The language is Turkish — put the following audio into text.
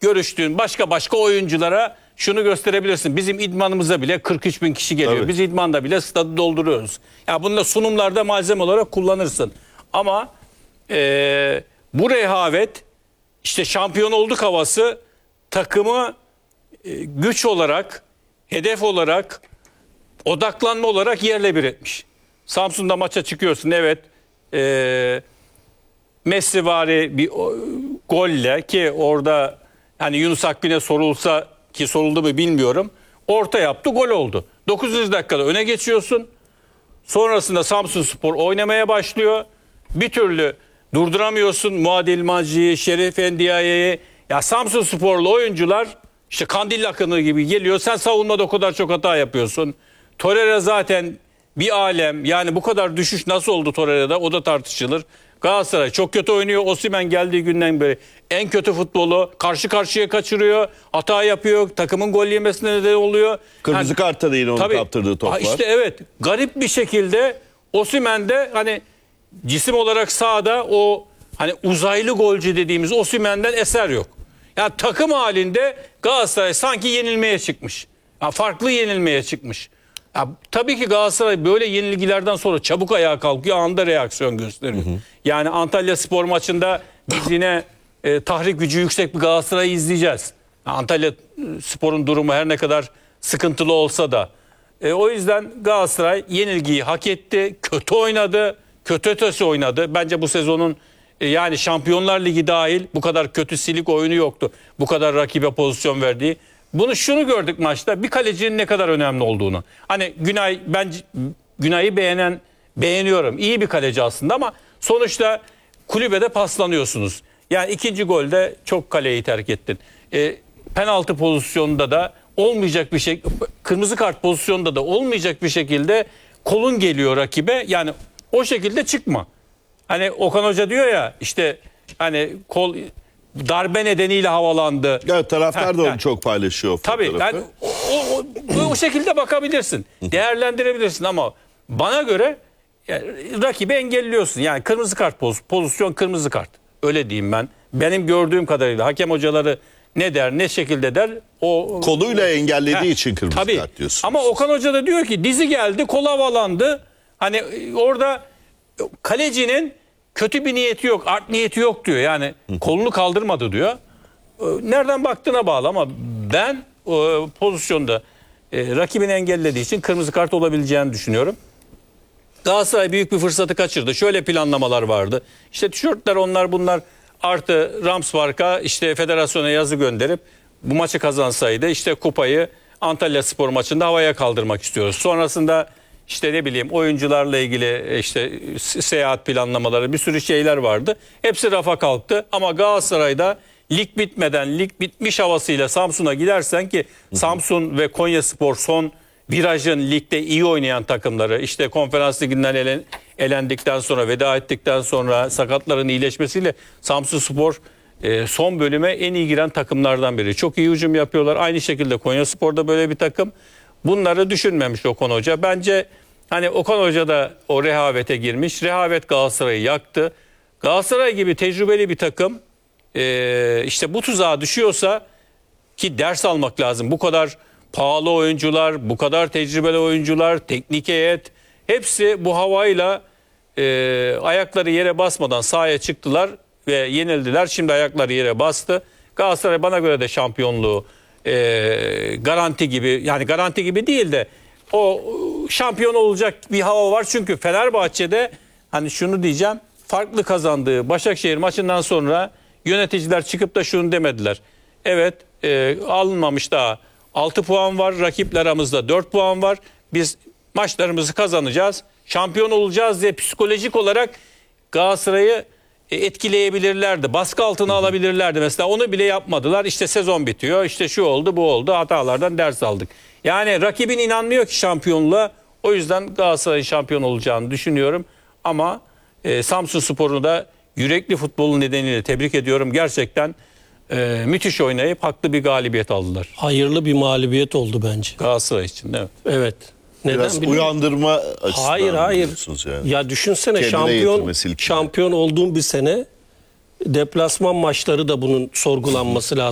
görüştüğün başka oyunculara şunu gösterebilirsin. Bizim idmanımıza bile 43 bin kişi geliyor. Tabii. Biz idmanda bile stadı dolduruyoruz. Ya bunu da sunumlarda malzeme olarak kullanırsın. Ama bu rehavet, işte şampiyon olduk havası takımı güç olarak, hedef olarak, odaklanma olarak yerle bir etmiş. Samsun'da maça çıkıyorsun, evet. Messivari bir golle, ki orada hani Yunus Akgün'e sorulsa, ki soruldu mu bilmiyorum, orta yaptı, gol oldu. 9. dakikada öne geçiyorsun. Sonrasında Samsunspor oynamaya başlıyor. Bir türlü durduramıyorsun Muadil Maci'yi, Şerif Endiaye'yi. Ya Samsunsporlu oyuncular işte kandil akını gibi geliyor. Sen savunmada o kadar çok hata yapıyorsun. Torreira zaten bir alem. Yani bu kadar düşüş nasıl oldu Torreira'da? O da tartışılır. Galatasaray çok kötü oynuyor. Osimhen geldiği günden beri en kötü futbolu. Karşı karşıya kaçırıyor. Hata yapıyor. Takımın gol yemesine neden oluyor. Kırmızı kartta da yine onu kaptırdığı top var. İşte evet. Garip bir şekilde Osimhen'de hani cisim olarak sahada o hani uzaylı golcü dediğimiz Osimhen'den eser yok. Yani takım halinde Galatasaray sanki yenilmeye çıkmış. Yani farklı yenilmeye çıkmış. Ya, tabii ki Galatasaray böyle yenilgilerden sonra çabuk ayağa kalkıyor, anında reaksiyon gösteriyor. Yani Antalya Spor maçında biz yine tahrik gücü yüksek bir Galatasaray'ı izleyeceğiz. Antalya Spor'un durumu her ne kadar sıkıntılı olsa da. O yüzden Galatasaray yenilgiyi hak etti, kötü oynadı, kötü ötesi oynadı. Bence bu sezonun yani Şampiyonlar Ligi dahil bu kadar kötü silik oyunu yoktu. Bu kadar rakibe pozisyon verdiği. Şunu gördük maçta, bir kalecinin ne kadar önemli olduğunu. Hani Günay, ben Günay'ı beğeniyorum. İyi bir kaleci aslında ama sonuçta kulübede paslanıyorsunuz. Yani ikinci golde çok kaleyi terk ettin. Penaltı pozisyonunda da olmayacak bir şey, kırmızı kart pozisyonunda da olmayacak bir şekilde kolun geliyor rakibe. Yani o şekilde çıkma. Hani Okan Hoca diyor ya, işte hani kol darbe nedeniyle havalandı. Evet, taraftar da onu çok paylaşıyor. Tabii yani o şekilde bakabilirsin. Değerlendirebilirsin ama bana göre yani, rakibi engelliyorsun. Yani kırmızı kart pozisyon kırmızı kart. Öyle diyeyim ben. Benim gördüğüm kadarıyla hakem hocaları ne der, ne şekilde der. O koluyla engellediği için kırmızı kart diyorsun. Ama Okan Hoca da diyor ki dizi geldi, kol havalandı. Hani orada kalecinin kötü bir niyeti yok, art niyeti yok diyor. Yani kolunu kaldırmadı diyor. Nereden baktığına bağlı ama ben pozisyonda rakibini engellediği için kırmızı kart olabileceğini düşünüyorum. Galatasaray büyük bir fırsatı kaçırdı. Şöyle planlamalar vardı. İşte tişörtler, onlar bunlar, artı Ramspark'a işte federasyona yazı gönderip bu maçı kazansaydı işte kupayı Antalya Spor maçında havaya kaldırmak istiyoruz. Sonrasında işte ne bileyim oyuncularla ilgili işte seyahat planlamaları, bir sürü şeyler vardı. Hepsi rafa kalktı ama Galatasaray'da lig bitmeden, lig bitmiş havasıyla Samsun'a gidersen, ki Samsun ve Konyaspor son virajın ligde iyi oynayan takımları, işte Konferans Ligi'nden elendikten sonra, veda ettikten sonra sakatların iyileşmesiyle Samsunspor son bölüme en iyi giren takımlardan biri. Çok iyi hücum yapıyorlar. Aynı şekilde Konyaspor'da böyle bir takım. Bunları düşünmemiş Okan Hoca. Bence hani Okan Hoca da o rehavete girmiş. Rehavet Galatasaray'ı yaktı. Galatasaray gibi tecrübeli bir takım işte bu tuzağa düşüyorsa, ki ders almak lazım. Bu kadar pahalı oyuncular, bu kadar tecrübeli oyuncular, teknik heyet, hepsi bu havayla ayakları yere basmadan sahaya çıktılar ve yenildiler. Şimdi ayakları yere bastı. Galatasaray bana göre de şampiyonluğu garanti gibi, yani garanti gibi değil de o şampiyon olacak bir hava var. Çünkü Fenerbahçe'de hani şunu diyeceğim, farklı kazandığı Başakşehir maçından sonra yöneticiler çıkıp da şunu demediler. Evet, alınmamış daha 6 puan var, rakipler aramızda 4 puan var. Biz maçlarımızı kazanacağız, şampiyon olacağız diye psikolojik olarak Galatasaray'ı etkileyebilirlerdi. Baskı altına alabilirlerdi. Mesela onu bile yapmadılar. İşte sezon bitiyor, işte şu oldu, bu oldu, hatalardan ders aldık. Yani rakibin inanmıyor ki şampiyonluğa. O yüzden Galatasaray'ın şampiyon olacağını düşünüyorum. Ama Samsunspor'u da yürekli futbolun nedeniyle tebrik ediyorum. Gerçekten müthiş oynayıp haklı bir galibiyet aldılar. Hayırlı bir mağlubiyet oldu bence. Galatasaray için, evet. Evet. Neden? Biraz uyandırma açısından. Hayır. Yani. Ya düşünsene, Kendine şampiyon olduğun bir sene deplasman maçları da bunun sorgulanması lazım.